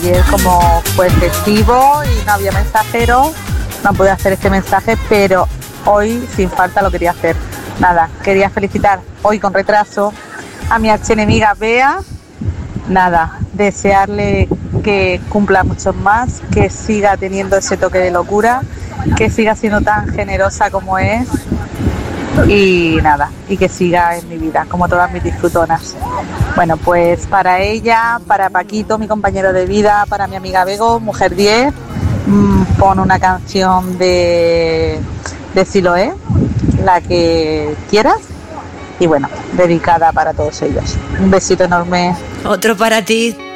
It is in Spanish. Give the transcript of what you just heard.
Ayer como fue festivo y no había mensajero, no pude hacer este mensaje, pero hoy sin falta lo quería hacer. Nada, quería felicitar hoy con retraso a mi archienemiga Bea. Nada, desearle que cumpla muchos más, que siga teniendo ese toque de locura, que siga siendo tan generosa como es y nada, y que siga en mi vida como todas mis disfrutonas. Bueno, pues para ella, para Paquito, mi compañero de vida, para mi amiga Bego, mujer 10, pon una canción de Siloé, la que quieras, y bueno, dedicada para todos ellos. Un besito enorme. Otro para ti.